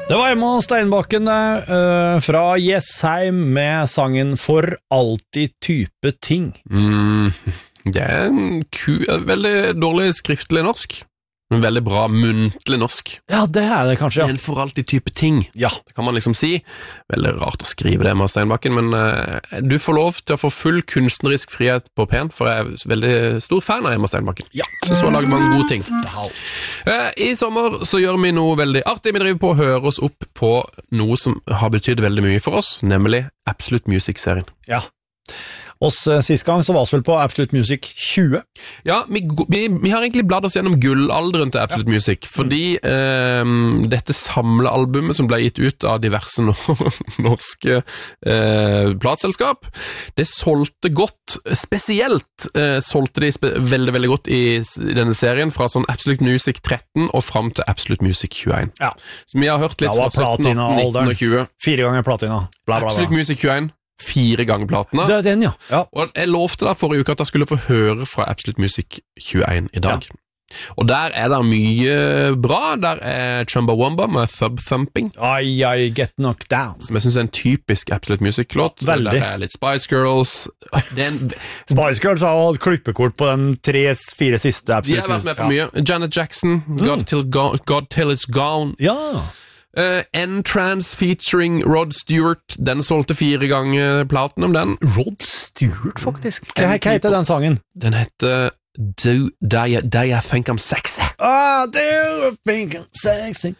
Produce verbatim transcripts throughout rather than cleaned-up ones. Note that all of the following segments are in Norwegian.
Det var Emma Steinbakken uh, fra Jessheim med sangen For alltid type ting. Mm, det er en ku, veldig dårlig skriftlig norsk, men veldig bra muntlig norsk. Ja, det er det kanskje, ja. En for alltid type ting. Ja. Det kan man liksom si. Veldig rart å skrive det, Emma Steinbakken, men uh, du får lov til å få full kunstnerisk frihet på P en, for jeg er veldig stor fan av Emma Steinbakken. Ja. Så så lager man gode ting. Uh, I sommer så gjør vi noe veldig artig. Vi driver på å høre oss opp på noe som har betydd veldig mye for oss, nemlig Absolute Music-serien. Ja. Oss uh, sist gang så var vi vel på Absolute Music tjue. Ja, vi, vi, vi har egentlig bladd oss gjennom gullalderen til Absolute ja. Music, fordi eh, dette samlealbumet som ble gitt ut av diverse no norske eh, plateselskap, det solgte godt, spesielt eh, solgte de spe veldig, veldig godt i, i denne serien, fra sånn Absolute Music tretten og frem til Absolute Music tjueen. Ja. Så vi har hørt litt fra sytten, atten, nitten og tjue. Fire ganger platina. Bla, bla, bla. Absolute Music tjueen. Fire ganger platene. Det er den, ja. ja. Og jeg lovte da forrige uke at jeg skulle få høre fra Absolute Music tjueen i dag. Ja. Og der er det mye bra. Der er Chumbawamba med Thub Thumping. Ai, ai, Get Knocked Down. Som jeg synes er en typisk Absolute Music-låt. Veldig. Der er litt Spice Girls. En... Spice Girls har hatt klippekort på de tre-fire siste Absolute Music. De har vært med på ja. mye. Janet Jackson, mm. God, till go God Till It's Gone. Ja. Uh, N-Trans featuring Rod Stewart. Den solgte fire ganger platen om den. Rod Stewart, faktisk. Hva, hva heter den sangen? Den heter Do, do, you, do you Think I'm Sexy? Ah, do you think I'm sexy?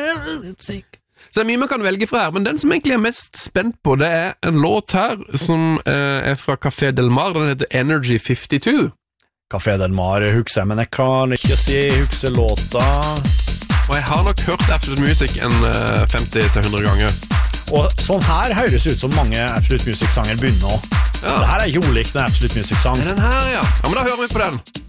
Så det er mye man kan velge fra her, men den som egentlig er mest spent på, det er en låt her som uh, er fra Café Del Mar. Den heter Energy femtito. Café Del Mar hukser, men jeg kan ikke si hukse låta. Og jeg har nok hørt Absolute Music en uh, femti til hundre ganger. Og sånn her høres ut som mange Absolute Music-sanger begynner å. Ja. Det her er ikke olikt en Absolute Music-sang. Det er den her, ja. Ja, men da hører vi på den.